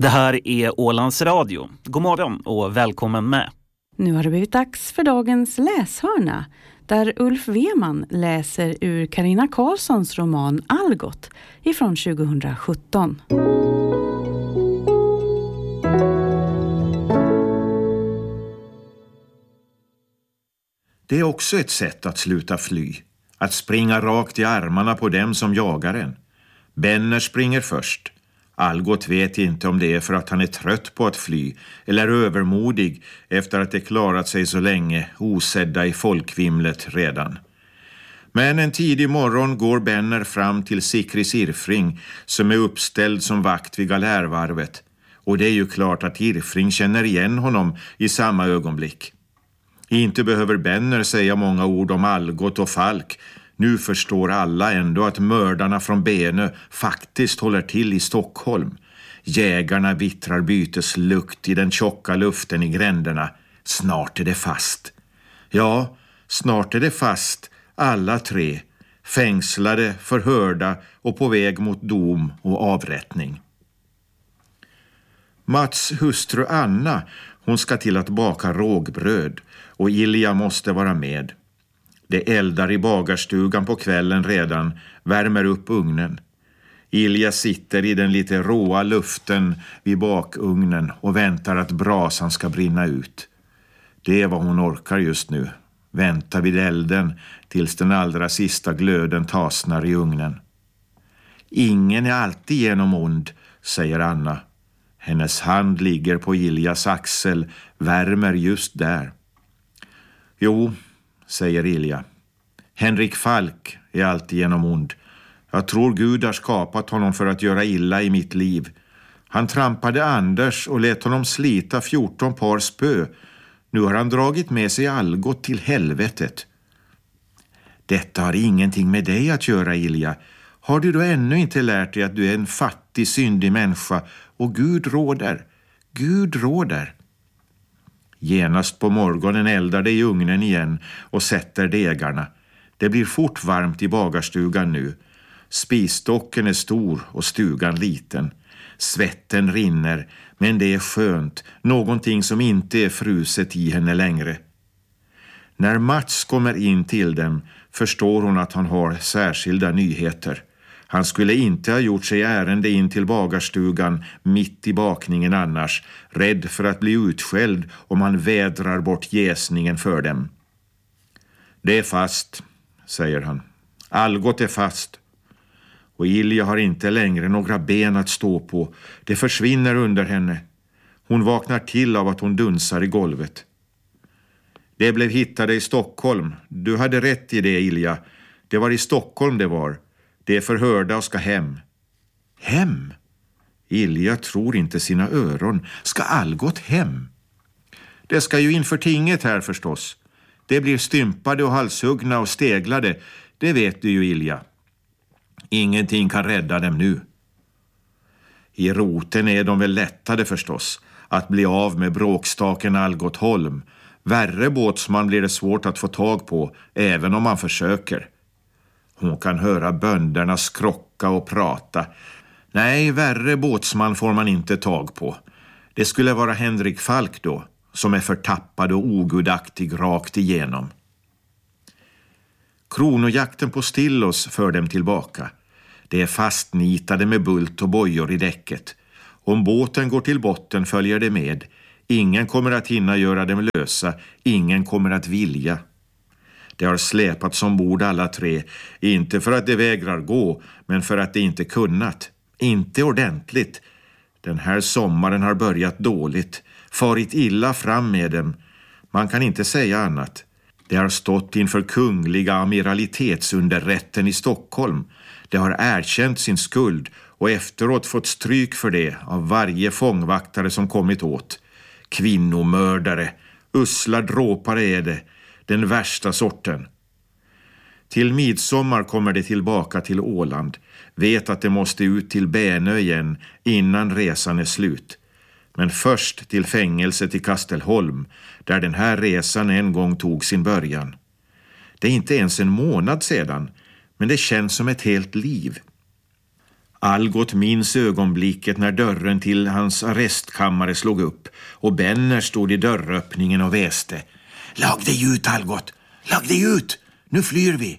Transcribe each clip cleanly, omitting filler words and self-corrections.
Det här är Ålands Radio. God morgon och välkommen med. Nu har det blivit dags för dagens läshörna, där Ulf Weman läser ur Carina Karlssons roman Algot ifrån 2017. Det är också ett sätt att sluta fly. Att springa rakt i armarna på dem som jagar en. Benner springer först. Algot vet inte om det är för att han är trött på att fly eller övermodig efter att det klarat sig så länge osedda i folkvimlet redan. Men en tidig morgon går Benner fram till Sikris Irfring som är uppställd som vakt vid galärvarvet. Och det är ju klart att Irfring känner igen honom i samma ögonblick. Inte behöver Benner säga många ord om Algot och Falk. Nu förstår alla ändå att mördarna från Benö faktiskt håller till i Stockholm. Jägarna vittrar byteslukt i den tjocka luften i gränderna. Snart är det fast. Ja, snart är det fast, alla tre. Fängslade, förhörda och på väg mot dom och avrättning. Mats hustru Anna, hon ska till att baka rågbröd och Ilja måste vara med. Det eldar i bagarstugan på kvällen redan, värmer upp ugnen. Ilja sitter i den lite råa luften vid bakugnen och väntar att brasan ska brinna ut. Det är vad hon orkar just nu. Vänta vid elden tills den allra sista glöden tasnar i ugnen. Ingen är alltid genom ond, säger Anna. Hennes hand ligger på Iljas axel, värmer just där. Jo, säger Ilja. Henrik Falk är alltid genom ond. Jag tror Gud har skapat honom för att göra illa i mitt liv. Han trampade Anders och lät honom slita 14 par spö. Nu har han dragit med sig Algot till helvetet. Detta har ingenting med dig att göra, Ilja. Har du då ännu inte lärt dig att du är en fattig, syndig människa och Gud råder? Gud råder. Genast på morgonen eldar det i ugnen igen och sätter degarna. Det blir fort varmt i bagarstugan nu. Spisstocken är stor och stugan liten. Svetten rinner, men det är skönt. Någonting som inte är fruset i henne längre. När Mats kommer in till dem förstår hon att han har särskilda nyheter. Han skulle inte ha gjort sig ärende in till bagarstugan mitt i bakningen annars, rädd för att bli utskälld om han vädrar bort jäsningen för dem. Det är fast, säger han. Algot är fast. Och Ilja har inte längre några ben att stå på. Det försvinner under henne. Hon vaknar till av att hon dunsar i golvet. Det blev hittade i Stockholm. Du hade rätt i det, Ilja. Det var i Stockholm det var. Det är förhörda och ska hem. Hem? Ilja tror inte sina öron. Ska Algot hem? Det ska ju inför tinget här förstås. Det blir stympade och halshuggna och steglade. Det vet du ju, Ilja. Ingenting kan rädda dem nu. I roten är de väl lättade förstås. Att bli av med bråkstaken Algot Holm. Värre båtsman blir det svårt att få tag på, även om man försöker. Hon kan höra bönderna skrocka och prata. Nej, värre båtsman får man inte tag på. Det skulle vara Henrik Falk då, som är förtappad och ogudaktig rakt igenom. Kronojakten på Stillos för dem tillbaka. Det är fastnitade med bult och bojor i däcket. Om båten går till botten följer det med. Ingen kommer att hinna göra dem lösa. Ingen kommer att vilja. Det har släpats ombord alla tre. Inte för att det vägrar gå, men för att det inte kunnat. Inte ordentligt. Den här sommaren har börjat dåligt. Farit illa fram med dem. Man kan inte säga annat. Det har stått inför kungliga amiralitetsunderrätten i Stockholm. Det har erkänt sin skuld och efteråt fått stryk för det av varje fångvaktare som kommit åt. Kvinnomördare, usla dråpare är det, den värsta sorten. Till midsommar kommer det tillbaka till Åland. Vet att det måste ut till Benö igen innan resan är slut. Men först till fängelset i Kastelholm, där den här resan en gång tog sin början. Det är inte ens en månad sedan, men det känns som ett helt liv. Algot minns ögonblicket när dörren till hans arrestkammare slog upp och Benner stod i dörröppningen och väste. Lag dig ut, Algot! Lag dig ut! Nu flyr vi!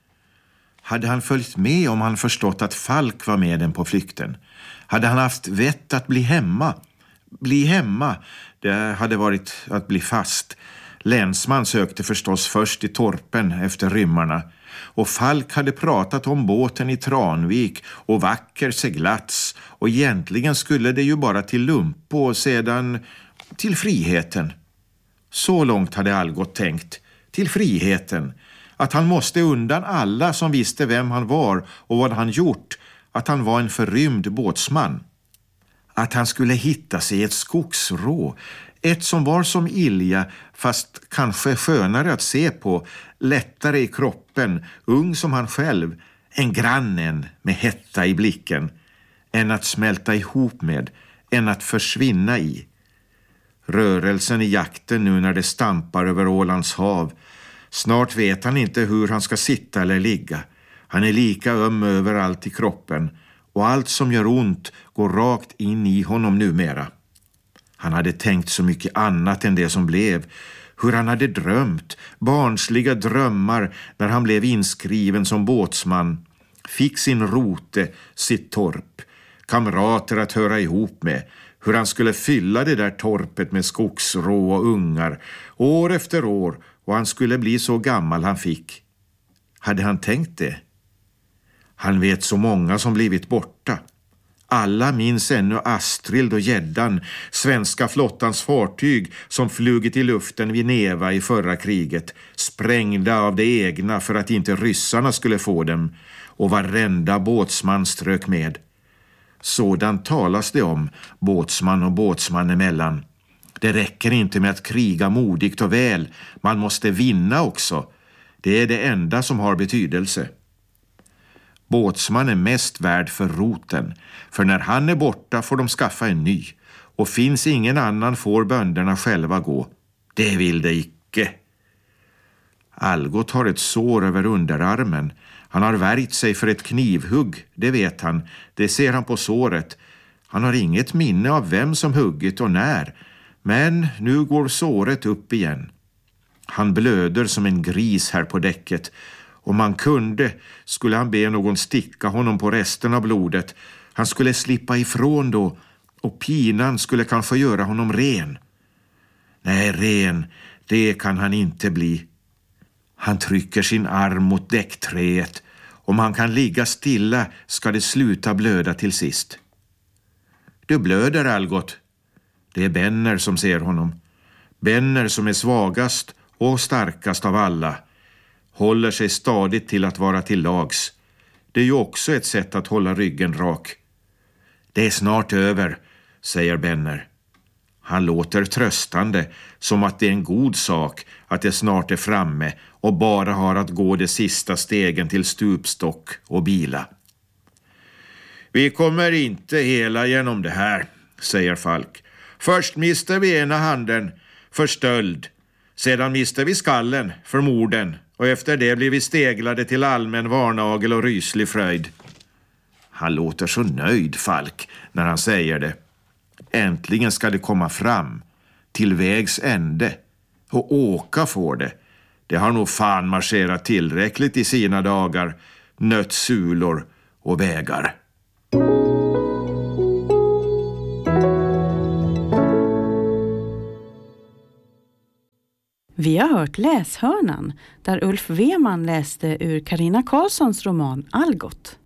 Hade han följt med om han förstått att Falk var med den på flykten? Hade han haft vett att bli hemma? Bli hemma, det hade varit att bli fast. Länsman sökte förstås först i torpen efter rymmarna. Och Falk hade pratat om båten i Tranvik och vacker seglats. Och egentligen skulle det ju bara till Lumpo och sedan till friheten. Så långt hade Algot tänkt. Till friheten. Att han måste undan alla som visste vem han var och vad han gjort. Att han var en förrymd båtsman. Att han skulle hitta sig ett skogsrå. Ett som var som Ilja, fast kanske skönare att se på, lättare i kroppen, ung som han själv, en grannen med hetta i blicken, än att smälta ihop med, än att försvinna i. Rörelsen i jakten nu när det stampar över Ålands hav. Snart vet han inte hur han ska sitta eller ligga. Han är lika öm överallt i kroppen och allt som gör ont går rakt in i honom numera. Han hade tänkt så mycket annat än det som blev. Hur han hade drömt, barnsliga drömmar när han blev inskriven som båtsman. Fick sin rote, sitt torp, kamrater att höra ihop med. Hur han skulle fylla det där torpet med skogsrå och ungar, år efter år, och han skulle bli så gammal han fick. Hade han tänkt det? Han vet så många som blivit borta. Alla minns ännu Astrid och Gäddan, svenska flottans fartyg som flugit i luften vid Neva i förra kriget, sprängda av det egna för att inte ryssarna skulle få dem, och varenda båtsman strök med. Sådant talas det om, båtsman och båtsman emellan. Det räcker inte med att kriga modigt och väl, man måste vinna också. Det är det enda som har betydelse. Båtsman är mest värd för roten, för när han är borta får de skaffa en ny, och finns ingen annan får bönderna själva gå. Det vill det icke. Algot har ett sår över underarmen. Han har värjt sig för ett knivhugg, det vet han. Det ser han på såret. Han har inget minne av vem som huggit och när, men nu går såret upp igen. Han blöder som en gris här på däcket. Om man kunde skulle han be någon sticka honom på resten av blodet. Han skulle slippa ifrån då, och pinan skulle kanske göra honom ren. Nej, ren, det kan han inte bli. Han trycker sin arm mot däckträet. Om han kan ligga stilla ska det sluta blöda till sist. Du blöder, Algot. Det är Benner som ser honom. Benner som är svagast och starkast av alla. Håller sig stadigt till att vara till lags. Det är ju också ett sätt att hålla ryggen rak. Det är snart över, säger Benner. Han låter tröstande, som att det är en god sak att det snart är framme och bara har att gå de sista stegen till stupstock och bila. Vi kommer inte hela genom det här, säger Falk. Först mister vi ena handen för stöld. Sedan mister vi skallen för morden. Och efter det blir vi steglade till allmän varnagel och ryslig fröjd. Han låter så nöjd, Falk, när han säger det. Äntligen ska det komma fram, till vägs ände. Och åka får det. Det har nog fan marscherat tillräckligt i sina dagar. Nött sulor och vägar. Vi har hört Läshörnan, där Ulf Weman läste ur Carina Karlssons roman Algot.